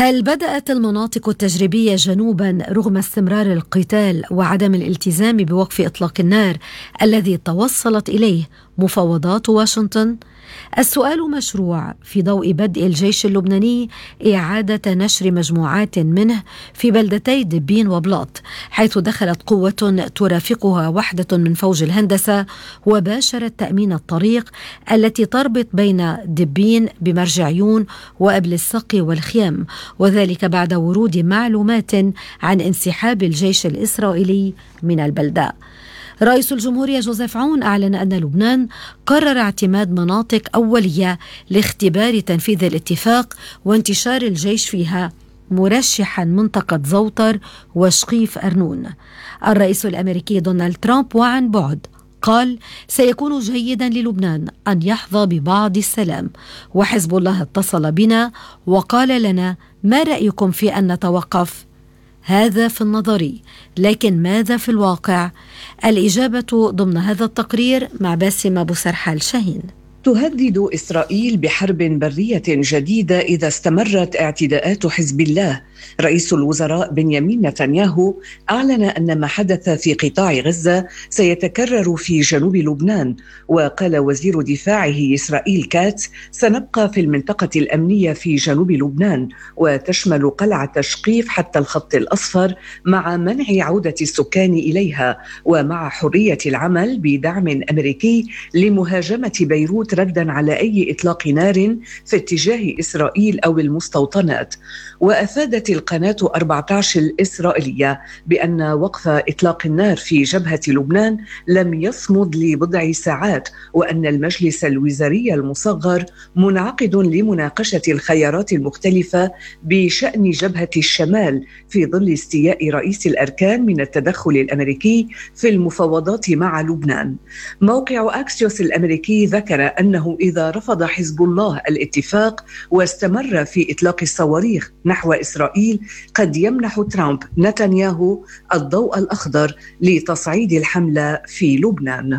هل بدأت المناطق التجريبية جنوبا رغم استمرار القتال وعدم الالتزام بوقف إطلاق النار الذي توصلت إليه مفاوضات واشنطن؟ السؤال مشروع في ضوء بدء الجيش اللبناني إعادة نشر مجموعات منه في بلدتي دبين وبلاط، حيث دخلت قوة ترافقها وحدة من فوج الهندسة وباشرت تأمين الطريق التي تربط بين دبين بمرجعيون وأبل السقي والخيام، وذلك بعد ورود معلومات عن انسحاب الجيش الإسرائيلي من البلدة. رئيس الجمهورية جوزيف عون أعلن أن لبنان قرر اعتماد مناطق أولية لاختبار تنفيذ الاتفاق وانتشار الجيش فيها، مرشحا منطقة زوطر وشقيف أرنون. الرئيس الأمريكي دونالد ترامب وعن بعد قال سيكون جيدا للبنان أن يحظى ببعض السلام، وحزب الله اتصل بنا وقال لنا ما رأيكم في أن نتوقف؟ هذا في النظري، لكن ماذا في الواقع؟ الإجابة ضمن هذا التقرير مع باسم أبو سرحال شاهين. تهدد إسرائيل بحرب برية جديدة إذا استمرت اعتداءات حزب الله. رئيس الوزراء بنيامين نتنياهو أعلن أن ما حدث في قطاع غزة سيتكرر في جنوب لبنان، وقال وزير دفاعه إسرائيل كاتس سنبقى في المنطقة الأمنية في جنوب لبنان، وتشمل قلعة شقيف حتى الخط الأصفر، مع منع عودة السكان إليها ومع حرية العمل بدعم أمريكي لمهاجمة بيروت ردا على أي إطلاق نار في اتجاه إسرائيل أو المستوطنات. وأفادت القناة 14 الإسرائيلية بأن وقف إطلاق النار في جبهة لبنان لم يصمد لبضع ساعات، وأن المجلس الوزاري المصغر منعقد لمناقشة الخيارات المختلفة بشأن جبهة الشمال في ظل استياء رئيس الأركان من التدخل الأمريكي في المفاوضات مع لبنان. موقع أكسيوس الأمريكي ذكر أنه إذا رفض حزب الله الاتفاق واستمر في إطلاق الصواريخ نحو إسرائيل قد يمنح ترامب نتنياهو الضوء الأخضر لتصعيد الحملة في لبنان.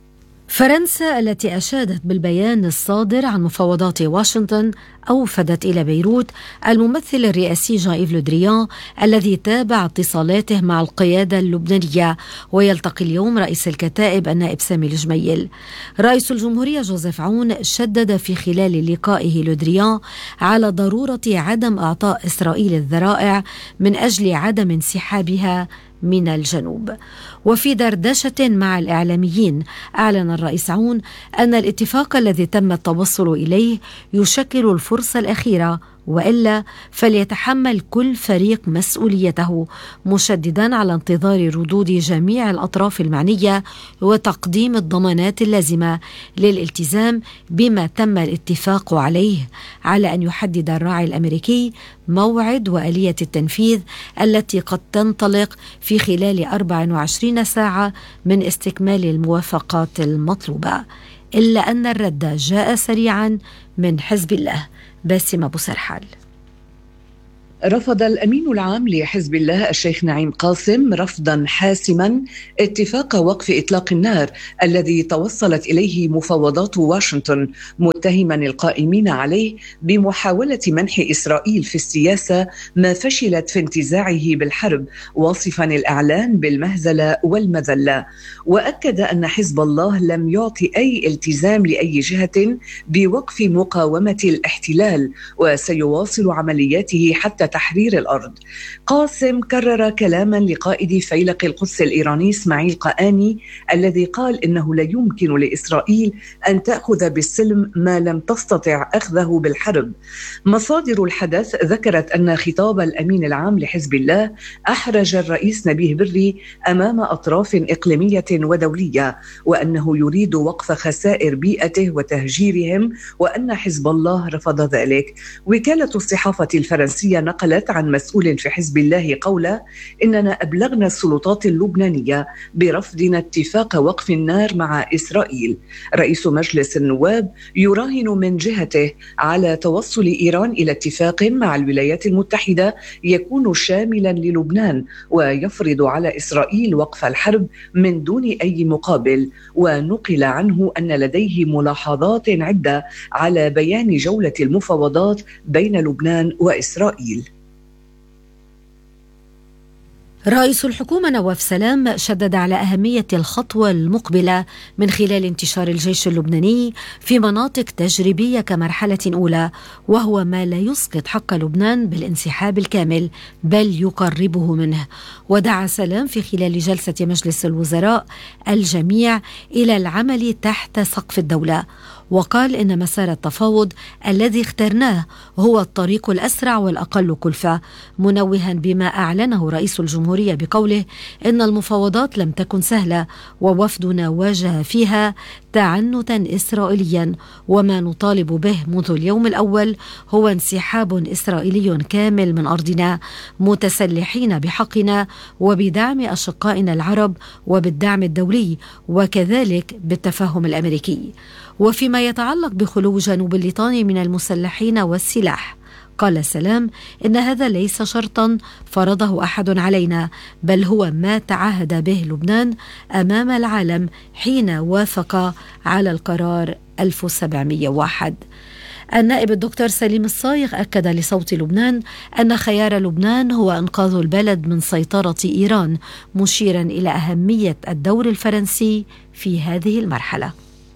فرنسا التي أشادت بالبيان الصادر عن مفاوضات واشنطن أوفدت إلى بيروت الممثل الرئاسي جان إيف لو دريان الذي تابع اتصالاته مع القيادة اللبنانية، ويلتقي اليوم رئيس الكتائب النائب سامي الجميل. رئيس الجمهورية جوزيف عون شدد في خلال لقائه لو دريان على ضرورة عدم إعطاء إسرائيل الذرائع من أجل عدم انسحابها من الجنوب. وفي دردشة مع الإعلاميين أعلن الرئيس عون أن الاتفاق الذي تم التوصل إليه يشكل الفرصة الأخيرة، وإلا فليتحمل كل فريق مسؤوليته، مشددا على انتظار ردود جميع الأطراف المعنية وتقديم الضمانات اللازمة للالتزام بما تم الاتفاق عليه، على أن يحدد الراعي الأمريكي موعد وآلية التنفيذ التي قد تنطلق في خلال 24 ساعة من استكمال الموافقات المطلوبة، إلا أن الرد جاء سريعا من حزب الله. باسم أبو سرحال. رفض الأمين العام لحزب الله الشيخ نعيم قاسم رفضا حاسما اتفاق وقف إطلاق النار الذي توصلت إليه مفاوضات واشنطن، متهما القائمين عليه بمحاولة منح إسرائيل في السياسة ما فشلت في انتزاعه بالحرب، واصفا الإعلان بالمهزلة والمذلة. وأكد أن حزب الله لم يعطي أي التزام لأي جهة بوقف مقاومة الاحتلال، وسيواصل عملياته حتى تحرير الأرض. قاسم كرر كلاما لقائد فيلق القدس الإيراني إسماعيل قاني الذي قال إنه لا يمكن لإسرائيل أن تأخذ بالسلم ما لم تستطع أخذه بالحرب. مصادر الحدث ذكرت أن خطاب الأمين العام لحزب الله أحرج الرئيس نبيه بري أمام أطراف إقليمية ودولية، وأنه يريد وقف خسائر بيئته وتهجيرهم، وأن حزب الله رفض ذلك. وكالة الصحافة الفرنسية نقلت عن مسؤول في حزب الله قوله إننا أبلغنا السلطات اللبنانية برفضنا اتفاق وقف النار مع إسرائيل. رئيس مجلس النواب يراهن من جهته على توصل إيران إلى اتفاق مع الولايات المتحدة يكون شاملا للبنان ويفرض على إسرائيل وقف الحرب من دون أي مقابل. ونقل عنه أن لديه ملاحظات عدة على بيان جولة المفاوضات بين لبنان وإسرائيل. رئيس الحكومة نواف سلام شدد على أهمية الخطوة المقبلة من خلال انتشار الجيش اللبناني في مناطق تجريبية كمرحلة أولى، وهو ما لا يسقط حق لبنان بالانسحاب الكامل بل يقربه منه. ودعا سلام في خلال جلسة مجلس الوزراء الجميع إلى العمل تحت سقف الدولة، وقال إن مسار التفاوض الذي اخترناه هو الطريق الأسرع والأقل كلفة، منوها بما أعلنه رئيس الجمهورية بقوله إن المفاوضات لم تكن سهلة ووفدنا واجه فيها تعنتا إسرائيليا، وما نطالب به منذ اليوم الأول هو انسحاب إسرائيلي كامل من أرضنا متسلحين بحقنا وبدعم أشقائنا العرب وبالدعم الدولي وكذلك بالتفاهم الأمريكي. وفيما يتعلق بخلو جنوب الليطاني من المسلحين والسلاح، قال سلام إن هذا ليس شرطا فرضه أحد علينا، بل هو ما تعهد به لبنان أمام العالم حين وافق على القرار 1701. النائب الدكتور سليم الصايغ أكد لصوت لبنان أن خيار لبنان هو إنقاذ البلد من سيطرة إيران، مشيرا إلى أهمية الدور الفرنسي في هذه المرحلة.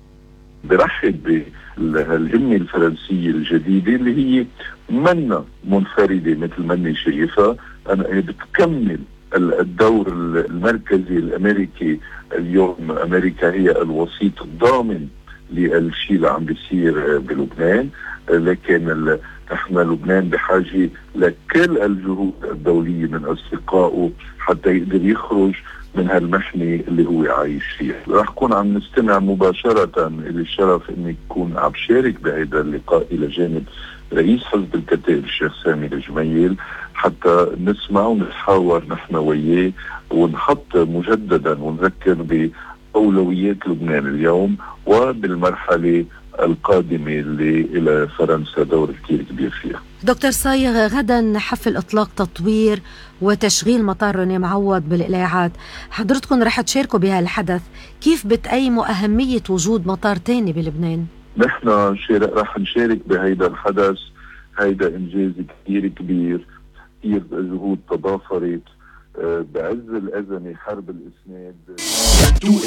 برحب بالهمة الفرنسية الجديدة اللي هي منا منفردة مثل ما شايفها، بتكمل الدور المركزي الأمريكي. اليوم أمريكا هي الوسيط الضامن للشيء اللي عم بيصير بلبنان، لكن احنا لبنان بحاجة لكل الجهود الدولية من أصدقائه حتى يقدر يخرج من هالمحنة اللي هو عايش فيها. رح كون عم نستمع مباشرة، إلي الشرف إني كون عم شارك بهذا اللقاء إلى جانب رئيس حزب الكتائب الشيخ سامي الجميل حتى نسمع ونتحاور نحن وياه ونحط مجددا ونذكر بأولويات لبنان اليوم وبالمرحلة القادمة اللي إلى فرنسا دور كتير كبير فيها. دكتور صايغ، غدا حفل إطلاق تطوير وتشغيل مطار روني معوض بالإقلاعات، حضرتكم رح تشاركوا بهالحدث، كيف بتقيموا أهمية وجود مطار تاني بلبنان؟ نحن رح نشارك بهيدا الحدث، هيدا إنجاز كتير كبير، كتير جهود تضافرت بعز الأزمة حرب الإسناد.